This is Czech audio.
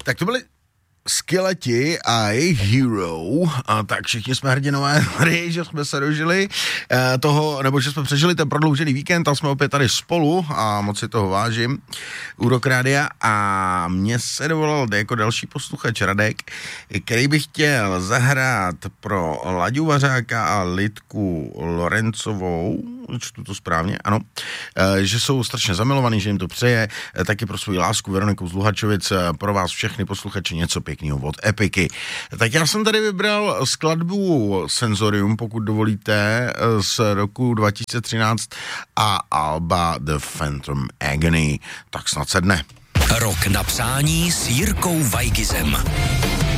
Tak to byly Skeleti a jejich Hero, a tak všichni jsme hrdinové hry, že jsme se dožili toho, nebo že jsme přežili ten prodloužený víkend a jsme opět tady spolu a moc si toho vážím u Rock Rádia a mě se dovolal jako další posluchač Radek, který by chtěl zahrát pro Laďu Vařáka a Lidku Lorencovou, čtu to správně, ano, že jsou strašně zamilovaný, že jim to přeje, taky pro svou lásku Veroniku z Luhačovic, pro vás všechny posluchači něco pěkného od Epiky. Tak já jsem tady vybral skladbu Senzorium, pokud dovolíte, z roku 2013 a alba The Phantom Agony. Tak snad se dne. Rok na přání s Jirkou Vajgizem.